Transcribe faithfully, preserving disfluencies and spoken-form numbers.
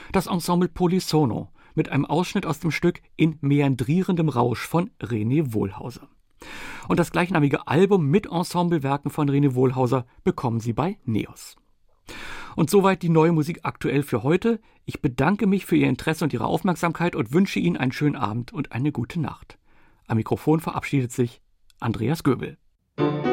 Das Ensemble Polysono mit einem Ausschnitt aus dem Stück In meandrierendem Rausch von René Wohlhauser. Und das gleichnamige Album mit Ensemblewerken von René Wohlhauser bekommen Sie bei Neos. Und soweit die neue Musik aktuell für heute. Ich bedanke mich für Ihr Interesse und Ihre Aufmerksamkeit und wünsche Ihnen einen schönen Abend und eine gute Nacht. Am Mikrofon verabschiedet sich Andreas Göbel.